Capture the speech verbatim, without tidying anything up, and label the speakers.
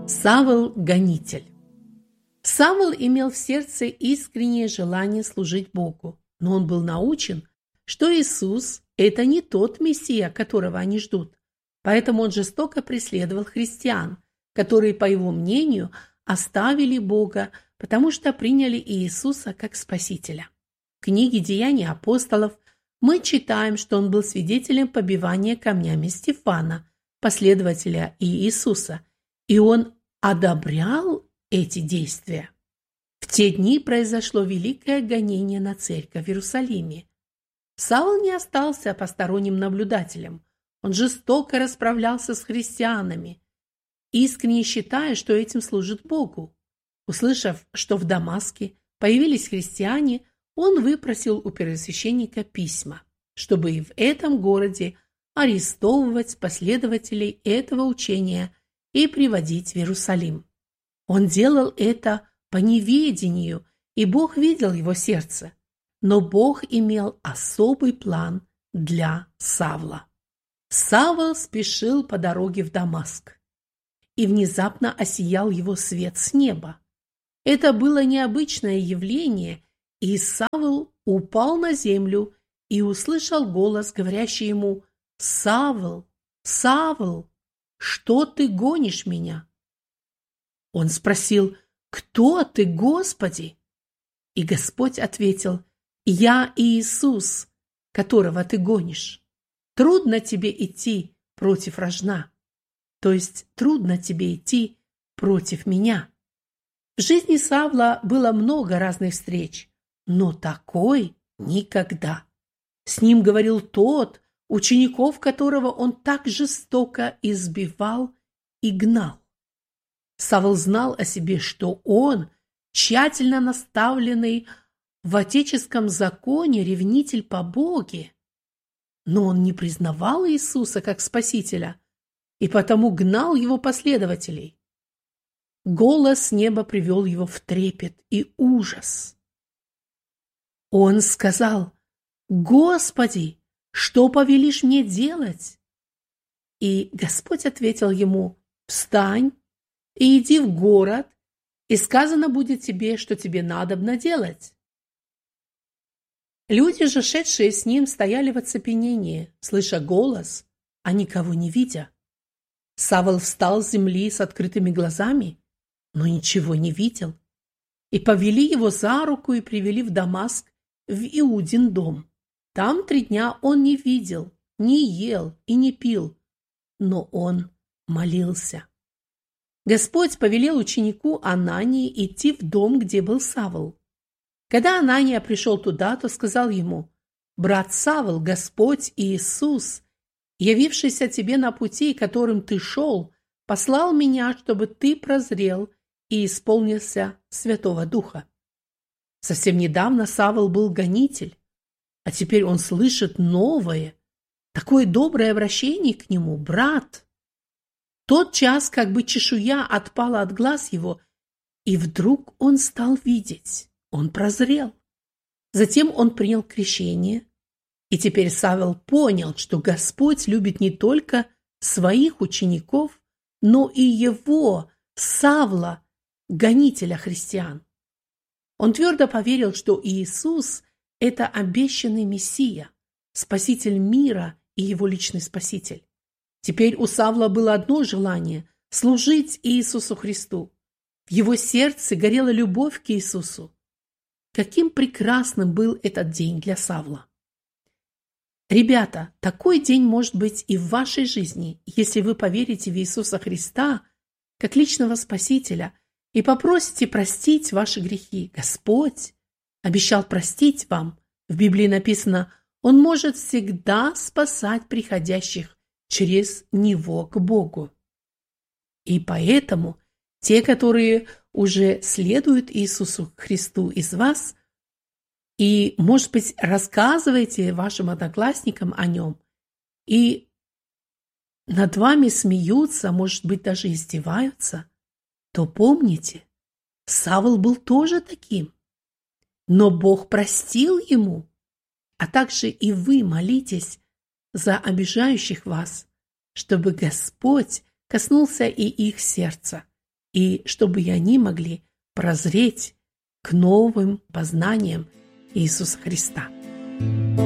Speaker 1: Савл – гонитель. Савл имел в сердце искреннее желание служить Богу, но он был научен, что Иисус – это не тот Мессия, которого они ждут. Поэтому он жестоко преследовал христиан, которые, по его мнению, оставили Бога, потому что приняли Иисуса как Спасителя. В книге «Деяния апостолов» мы читаем, что он был свидетелем побивания камнями Стефана, последователя Иисуса, и он одобрял эти действия. В те дни произошло великое гонение на церковь в Иерусалиме. Савл не остался посторонним наблюдателем. Он жестоко расправлялся с христианами, искренне считая, что этим служит Богу. Услышав, что в Дамаске появились христиане, он выпросил у первосвященника письма, чтобы и в этом городе арестовывать последователей этого учения и приводить в Иерусалим. Он делал это по неведению, и Бог видел его сердце. Но Бог имел особый план для Савла. Савл спешил по дороге в Дамаск, и внезапно осиял его свет с неба. Это было необычное явление, и Савл упал на землю и услышал голос, говорящий ему: «Савл, Савл, что ты гонишь меня?» Он спросил: «Кто ты, Господи?» И Господь ответил: «Я Иисус, которого ты гонишь. Трудно тебе идти против рожна, то есть трудно тебе идти против меня». В жизни Савла было много разных встреч, но такой никогда. С ним говорил тот, учеников которого он так жестоко избивал и гнал. Савл знал о себе, что он, тщательно наставленный в отеческом законе ревнитель по Боге, но он не признавал Иисуса как Спасителя и потому гнал его последователей. Голос с неба привел его в трепет и ужас. Он сказал: «Господи, что повелишь мне делать?» И Господь ответил ему: «Встань и иди в город, и сказано будет тебе, что тебе надобно делать». Люди же, шедшие с ним, стояли в оцепенении, слыша голос, а никого не видя. Савл встал с земли с открытыми глазами, но ничего не видел. И повели его за руку и привели в Дамаск, в Иудин дом. Там три дня он не видел, не ел и не пил, но он молился. Господь повелел ученику Анании идти в дом, где был Савл. Когда Анания пришел туда, то сказал ему: «Брат Савл, Господь Иисус, явившийся тебе на пути, которым ты шел, послал меня, чтобы ты прозрел и исполнился Святого Духа». Совсем недавно Савл был гонитель, а теперь он слышит новое, такое доброе обращение к нему: «Брат». Тот час как бы чешуя отпала от глаз его, и вдруг он стал видеть, он прозрел. Затем он принял крещение, и теперь Савл понял, что Господь любит не только своих учеников, но и его, Савла, гонителя христиан. Он твердо поверил, что Иисус – это обещанный Мессия, Спаситель мира и его личный Спаситель. Теперь у Савла было одно желание – служить Иисусу Христу. В его сердце горела любовь к Иисусу. Каким прекрасным был этот день для Савла! Ребята, такой день может быть и в вашей жизни, если вы поверите в Иисуса Христа как личного Спасителя и попросите простить ваши грехи. Господь обещал простить вам. В Библии написано: Он может всегда спасать приходящих через Него к Богу. И поэтому те, которые уже следуют Иисусу Христу из вас, и, может быть, рассказываете вашим одноклассникам о Нем, и над вами смеются, может быть, даже издеваются, то помните, Савл был тоже таким, но Бог простил ему, а также и вы молитесь за обижающих вас, чтобы Господь коснулся и их сердца, и чтобы и они могли прозреть к новым познаниям Иисуса Христа.